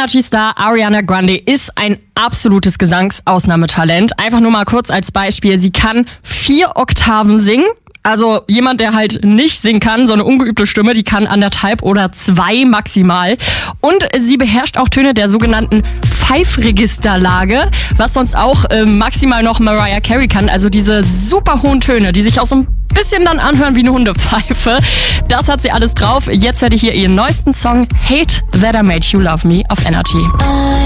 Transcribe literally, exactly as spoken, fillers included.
Energy-Star Ariana Grande ist ein absolutes Gesangsausnahmetalent. Einfach nur mal kurz als Beispiel. Sie kann vier Oktaven singen. Also jemand, der halt nicht singen kann, so eine ungeübte Stimme, die kann anderthalb oder zwei maximal. Und sie beherrscht auch Töne der sogenannten Pfeifregisterlage, was sonst auch äh, maximal noch Mariah Carey kann. Also diese super hohen Töne, die sich auch so ein bisschen dann anhören wie eine Hundepfeife. Das hat sie alles drauf. Jetzt hört ihr hier ihren neuesten Song Hate That I Made You Love Me auf Energy.